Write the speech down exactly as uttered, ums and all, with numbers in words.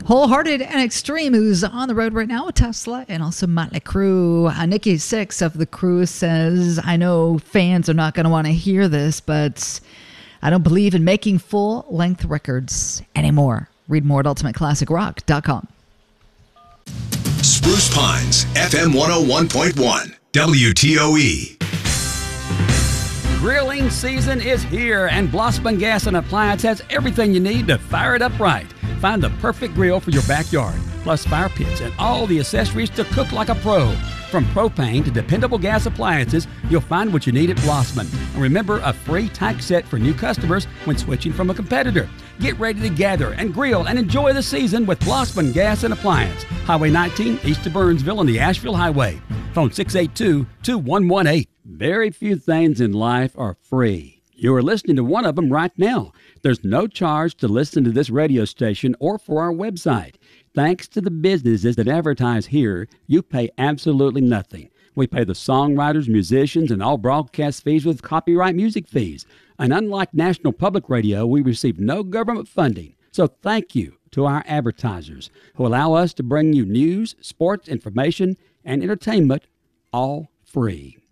Wholehearted and Extreme, who's on the road right now with Tesla, and also Motley Crue. Uh, Nikki Six of the Crew says, I know fans are not going to want to hear this, but I don't believe in making full-length records anymore. Read more at ultimate classic rock dot com. Spruce Pines, F M one oh one point one, W T O E. Grilling season is here, and Blossman Gas and Appliance has everything you need to fire it up right. Find the perfect grill for your backyard, plus fire pits and all the accessories to cook like a pro. From propane to dependable gas appliances, you'll find what you need at Blossman. And remember, a free tank set for new customers when switching from a competitor. Get ready to gather and grill and enjoy the season with Blossman Gas and Appliance. Highway nineteen, east of Burnsville on the Asheville Highway. Phone six eight two, two one one eight. Very few things in life are free. You are listening to one of them right now. There's no charge to listen to this radio station or for our website. Thanks to the businesses that advertise here, you pay absolutely nothing. We pay the songwriters, musicians, and all broadcast fees with copyright music fees. And unlike National Public Radio, we receive no government funding. So thank you to our advertisers who allow us to bring you news, sports, information, and entertainment all free.